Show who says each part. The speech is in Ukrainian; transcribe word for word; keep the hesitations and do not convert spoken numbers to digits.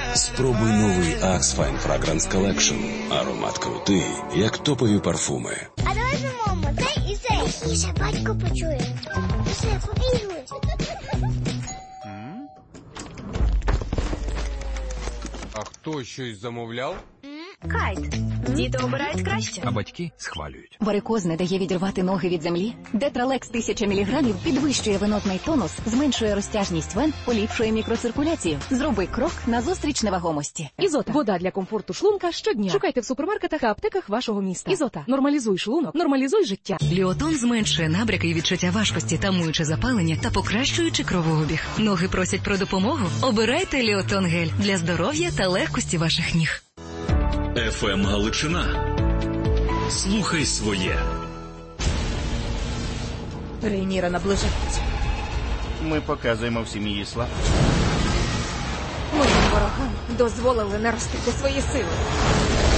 Speaker 1: Спробуй новий Axe Fine Fragrance Collection. Аромат крутий, як топові парфуми.
Speaker 2: А давай замовимо цей і цей. Тихіше, батько почує. Все, побігли.
Speaker 3: А хто щось замовляв?
Speaker 4: Кайт. Діти обирають краще.
Speaker 5: А батьки схвалюють.
Speaker 6: Варикоз не дає відривати ноги від землі? Детралекс тисяча міліграмів підвищує венотний тонус, зменшує розтяжність вен, поліпшує мікроциркуляцію. Зроби крок назустріч невагомості.
Speaker 7: Ізота. Вода для комфорту шлунка щодня. Шукайте в супермаркетах та аптеках вашого міста. Ізота. Нормалізуй шлунок, нормалізуй життя.
Speaker 8: Ліотон зменшує набряки і відчуття важкості, тамуючи запалення та покращуючи кровообіг. Ноги просять про допомогу? Обирайте Ліотон гель для здоров'я та легкості ваших ніг.
Speaker 9: еф ем Галичина. Слухай своє.
Speaker 4: Рейніра наближається.
Speaker 10: Ми показуємо всім її славу.
Speaker 4: Моїм ворогам дозволили наростити свої сили.